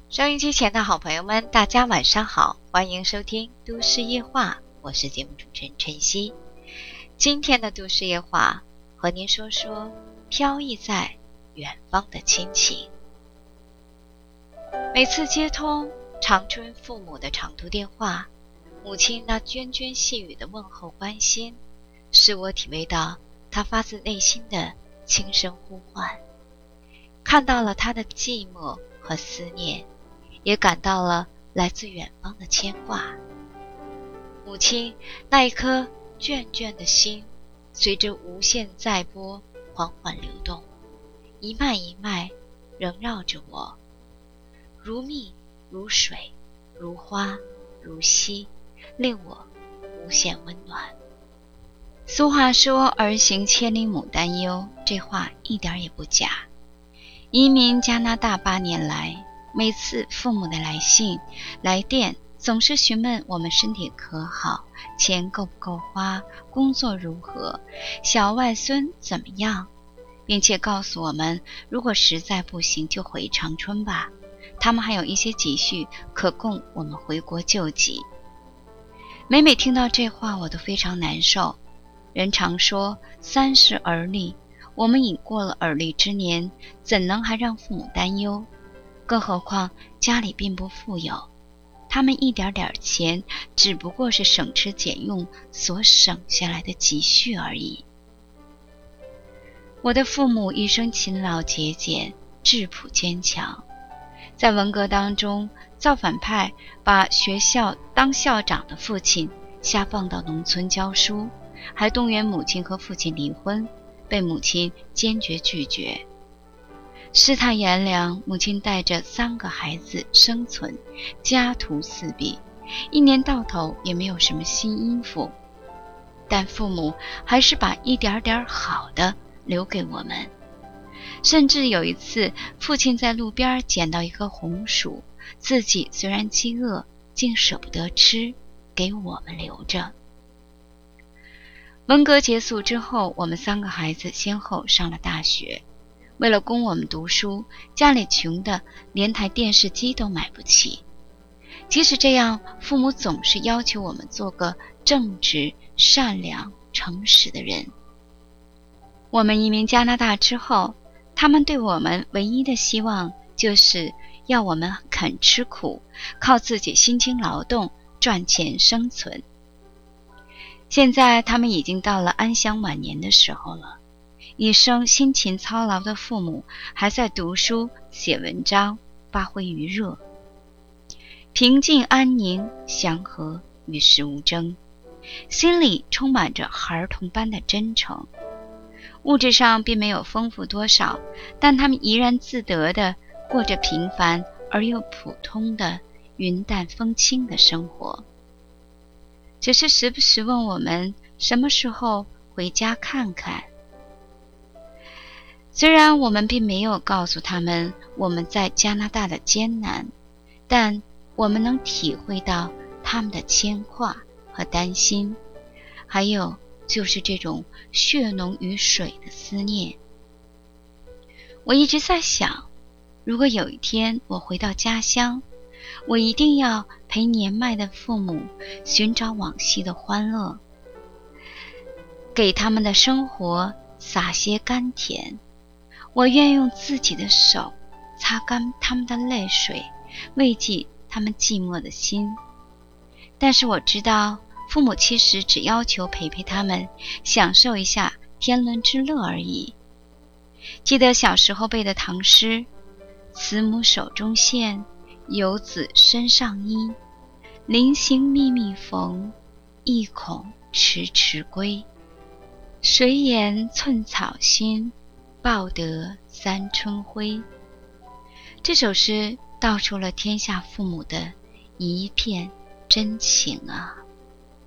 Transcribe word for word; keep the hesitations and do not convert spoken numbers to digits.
收音机前的好朋友们，大家晚上好，欢迎收听都市夜话，我是节目主持人晨曦。今天的都市夜话和您说说飘逸在远方的亲情。每次接通长春父母的长途电话，母亲那涓涓细语的问候关心，使我体味到她发自内心的轻声呼唤，看到了她的寂寞和思念，也感到了来自远方的牵挂。母亲那一颗眷眷的心，随着无限载波缓缓流动，一脉一脉萦绕着我，如蜜如水，如花如溪，令我无限温暖。俗话说儿行千里母担忧，这话一点也不假。移民加拿大八年来，每次父母的来信来电总是询问我们身体可好，钱够不够花，工作如何，小外孙怎么样，并且告诉我们如果实在不行就回长春吧，他们还有一些积蓄可供我们回国救济。每每听到这话我都非常难受。人常说三十而立，我们已过了而立之年，怎能还让父母担忧？更何况家里并不富有，他们一点点钱只不过是省吃俭用所省下来的积蓄而已。我的父母一生勤劳节俭，质朴坚强。在文革当中，造反派把学校当校长的父亲下放到农村教书，还动员母亲和父亲离婚，被母亲坚决拒绝。世态炎凉，母亲带着三个孩子生存，家徒四壁，一年到头也没有什么新衣服，但父母还是把一点点好的留给我们。甚至有一次，父亲在路边捡到一个红薯，自己虽然饥饿，竟舍不得吃，给我们留着。文革结束之后，我们三个孩子先后上了大学。为了供我们读书，家里穷的连台电视机都买不起。即使这样，父母总是要求我们做个正直、善良、诚实的人。我们移民加拿大之后，他们对我们唯一的希望就是要我们肯吃苦，靠自己辛勤劳动赚钱生存。现在他们已经到了安享晚年的时候了，一生辛勤操劳的父母还在读书、写文章、发挥余热，平静安宁、祥和、与世无争，心里充满着孩童般的真诚。物质上并没有丰富多少，但他们怡然自得地过着平凡而又普通的云淡风轻的生活，只是时不时问我们什么时候回家看看。虽然我们并没有告诉他们我们在加拿大的艰难，但我们能体会到他们的牵挂和担心，还有就是这种血浓于水的思念。我一直在想，如果有一天我回到家乡，我一定要陪年迈的父母寻找往昔的欢乐，给他们的生活撒些甘甜。我愿用自己的手擦干他们的泪水，慰藉他们寂寞的心。但是我知道，父母其实只要求陪陪他们，享受一下天伦之乐而已。记得小时候背的唐诗：慈母手中线，游子身上衣，临行密密缝，意恐迟迟归。谁言寸草心，报得三春晖。这首诗道出了天下父母的一片真情啊。